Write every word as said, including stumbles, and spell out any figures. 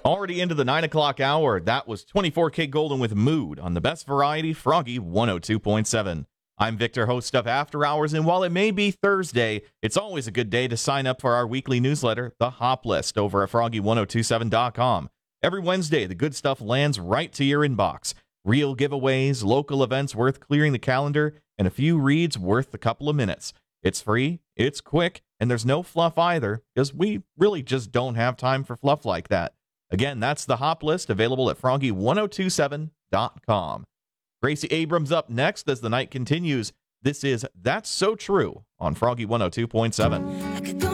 Already into the nine o'clock hour, that was twenty-four K Golden with Mood on the best variety, Froggy one oh two point seven. I'm Victor, host of After Hours, and while it may be Thursday, it's always a good day to sign up for our weekly newsletter, The Hop List, over at froggy one oh two seven dot com. Every Wednesday, the good stuff lands right to your inbox. Real giveaways, local events worth clearing the calendar, and a few reads worth a couple of minutes. It's free, it's quick, and there's no fluff either, because we really just don't have time for fluff like that. Again, that's the Hop List, available at froggy one oh two seven dot com. Gracie Abrams up next as the night continues. This is That's So True on Froggy one oh two point seven.